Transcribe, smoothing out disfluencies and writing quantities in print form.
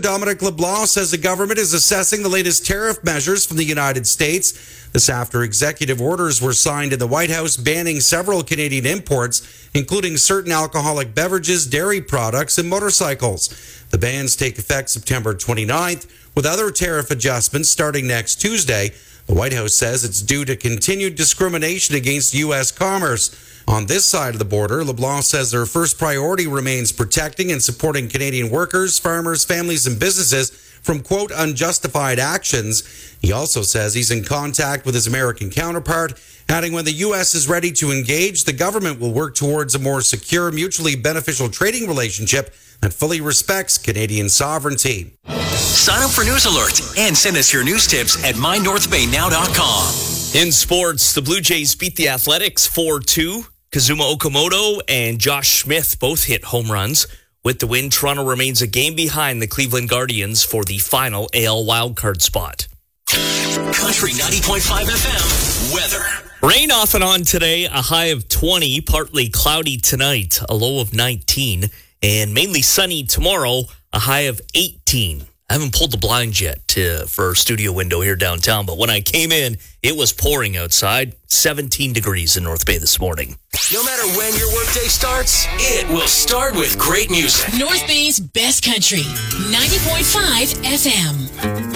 Dominic LeBlanc says the government is assessing the latest tariff measures from the United States. This after executive orders were signed in the White House banning several Canadian imports, including certain alcoholic beverages, dairy products, and motorcycles. The bans take effect September 29th, with other tariff adjustments starting next Tuesday. The White House says it's due to continued discrimination against U.S. commerce. On this side of the border, LeBlanc says their first priority remains protecting and supporting Canadian workers, farmers, families, and businesses from, quote, unjustified actions. He also says he's in contact with his American counterpart, adding when the U.S. is ready to engage, the government will work towards a more secure, mutually beneficial trading relationship that fully respects Canadian sovereignty. Sign up for News Alert and send us your news tips at mynorthbaynow.com. In sports, the Blue Jays beat the Athletics 4-2. Kazuma Okamoto and Josh Smith both hit home runs. With the win, Toronto remains a game behind the Cleveland Guardians for the final AL wildcard spot. Country 90.5 FM weather. Rain off and on today, a high of 20, partly cloudy tonight, a low of 19, and mainly sunny tomorrow, a high of 18. I haven't pulled the blinds yet for our studio window here downtown, but when I came in, it was pouring outside. 17 degrees in North Bay this morning. No matter when your workday starts, it will start with great music. North Bay's best country, 90.5 FM.